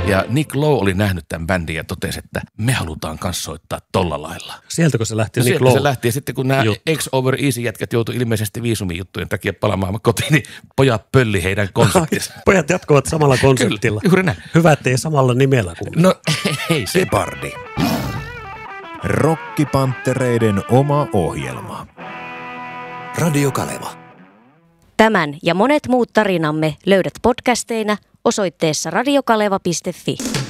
Ja Nick Lowe oli nähnyt tämän bändin ja totesi, että me halutaan kans soittaa tolla lailla. Sieltäkö se lähti Nick Sieltä Lowe? se lähti ja sitten kun nämä X-Over-Easy-jätkät joutui ilmeisesti viisumijuttujen takia palaamaan kotiin, niin pojat pölli heidän konseptinsa. Pojat jatkuvat samalla konseptilla. Kyllä, juuri näin. Hyvä, ettei samalla nimellä kuin. No ei se. Gepardi. Rokkipanttereiden oma ohjelma. Radio Kaleva. Tämän ja monet muut tarinamme löydät podcasteina osoitteessa radiokaleva.fi.